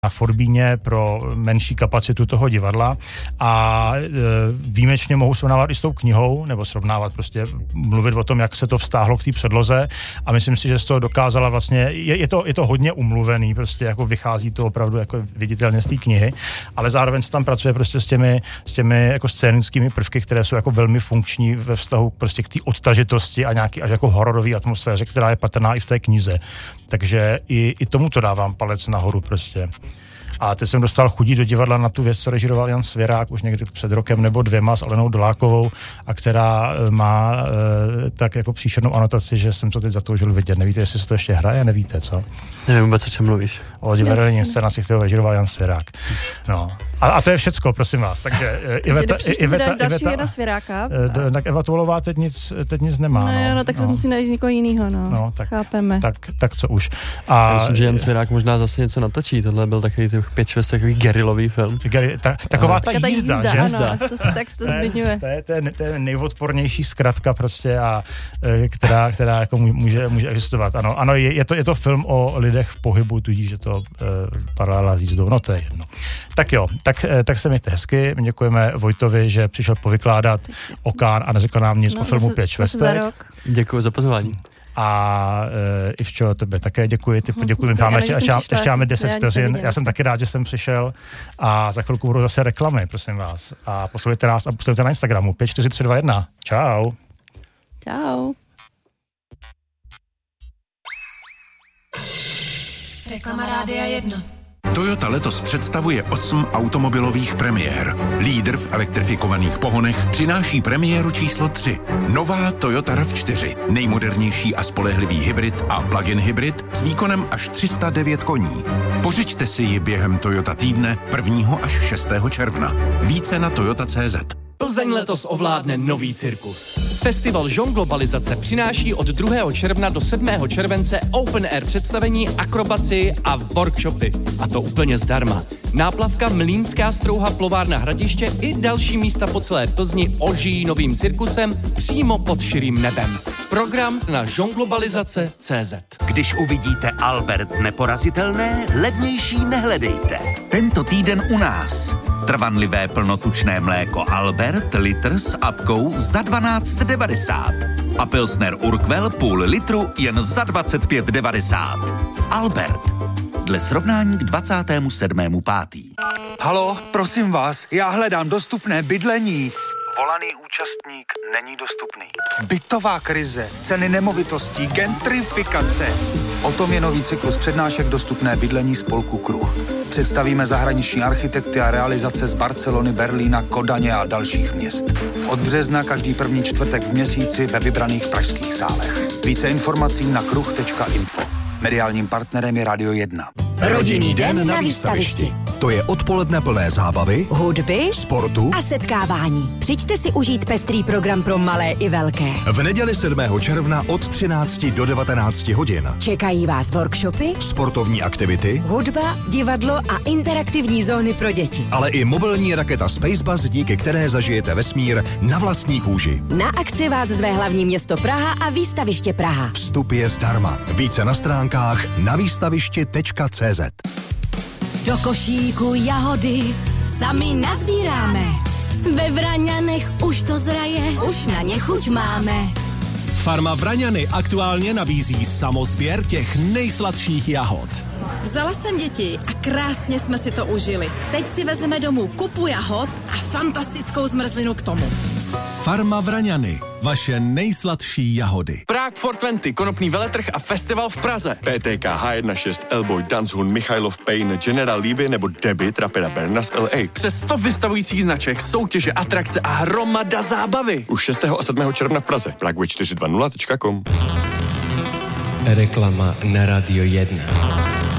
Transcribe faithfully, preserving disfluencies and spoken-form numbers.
na Forbíně pro menší kapacitu toho divadla a e, výjimečně mohu srovnávat i s tou knihou, nebo srovnávat prostě mluvit o tom, jak se to vztáhlo k té předloze a myslím si, že z toho dokázala vlastně, je, je, to, je to hodně umluvený, prostě jako vychází to opravdu jako viditelně z té knihy, ale zároveň se tam pracuje prostě s těmi, s těmi jako scénickými prvky, které jsou jako velmi funkční ve vztahu prostě k té odtažitosti a nějaký až jako hororové atmosféře, která je patrná i v té knize. Takže i, i tomu to dávám palec nahoru prostě. A teď jsem dostal chudí do divadla na tu věc, co režíroval Jan Svěrák už někdy před rokem nebo dvěma s Alenou Dolákovou a která má e, tak jako příšernou anotaci, že jsem to teď zatoužil vidět. Nevíte, jestli se to ještě hraje? Nevíte, co? Nevím vůbec, o čem mluvíš. O divadelní inscenaci, kterou režíroval Jan Svěrák. No. A, a to je všecko, prosím vás. Takže Iveta, Iveta, další Jana Svěráka. D, tak Eva Tuolová teď nic, teď nic nemá. No, no, no tak no. se musí najít někoho jiného, no. no tak, Chápeme. Tak, tak co už. A, Já myslím, že Jan Svěrák možná zase něco natočí. Tohle byl takový pět, šest takový gerilový film. Geri, ta, taková ta jízda, jízda, že? Ano, to se tak to zmiňuje. To je, to, je, to je nejodpornější zkratka prostě, a, která, která jako může, může existovat. Ano, ano je, je, to, je to film o lidech v pohybu, tudíž je to uh, paralela s jízdou. No to je jedno. Tak jo, tak, tak se mějte hezky. Děkujeme Vojtovi, že přišel povykládat Okán a neřekl nám nic no, o filmu Pět švestek. Děkuji za pozvání. A uh, Ivčo, tebe také děkuji. Ty děkuji, máme ještě, ještě máme deset vteřin. Já jsem taky rád, že jsem přišel a za chvilku budou zase reklamy, prosím vás. A poslouchejte nás a poslouchejte na Instagramu pět čtyři tři dva jedna. Čau. Čau. Reklama Rádia jedna. Toyota letos představuje osm automobilových premiér. Lídr v elektrifikovaných pohonech přináší premiéru číslo tři. Nová Toyota RAV čtyři. Nejmodernější a spolehlivý hybrid a plug-in hybrid s výkonem až tři sta devět koní. Pořiďte si ji během Toyota týdne prvního až šestého června. Více na toyota tečka cé zet. Plzeň letos ovládne nový cirkus. Festival Žon Globalizace přináší od druhého června do sedmého července open air představení, akrobaci a workshopy. A to úplně zdarma. Náplavka, Mlýnská strouha, plovárna Hradiště i další místa po celé Plzni ožijí novým cirkusem přímo pod širým nebem. Program na žonglobalizace tečka cé zet. Když uvidíte Albert neporazitelné, levnější nehledejte. Tento týden u nás. Trvanlivé plnotučné mléko Albert, litr s apkou za dvanáct devadesát. A Pilsner Urquell půl litru jen za dvacet pět devadesát. Albert. Dle srovnání k dvacátému sedmému pátý Halo, prosím vás, já hledám dostupné bydlení. Volaný účastník není dostupný. Bytová krize, ceny nemovitostí, gentrifikace. O tom je nový cyklus přednášek Dostupné bydlení spolku Kruh. Představíme zahraniční architekty a realizace z Barcelony, Berlína, Kodaně a dalších měst. Od března každý první čtvrtek v měsíci ve vybraných pražských sálech. Více informací na kruh tečka info. Mediálním partnerem je Radio jedna. Rodinný den na výstavišti. To je odpoledne plné zábavy, hudby, sportu a setkávání. Přijďte si užít pestrý program pro malé i velké. V neděli sedmého června od třinácti do devatenácti hodin. Čekají vás workshopy, sportovní aktivity, hudba, divadlo a interaktivní zóny pro děti. Ale i mobilní raketa Spacebus, díky které zažijete vesmír na vlastní kůži. Na akci vás zve hlavní město Praha a výstaviště Praha. Vstup je zdarma. Více na stránkách na výstavišti tečka cé zet. Do košíku jahody sami nazbíráme. Ve Vraňanech už to zraje, už na ně chuť máme. Farma Vraňany aktuálně nabízí samosběr těch nejsladších jahod. Vzala jsem děti a krásně jsme si to užili. Teď si vezmeme domů kupu jahod a fantastickou zmrzlinu k tomu. Farma Vraňany. Vaše nejsladší jahody. Prague čtyři dvacet, konopný veletrh a festival v Praze. P T K H šestnáct, Elboy, Danshun, Michailov Payne, General Levy nebo Debbie, Trapera Bernas L A. Přes sto vystavujících značek, soutěže, atrakce a hromada zábavy. Už šestého a sedmého června v Praze. Prague čtyři dvacet tečka com. Reklama na Radio jedna.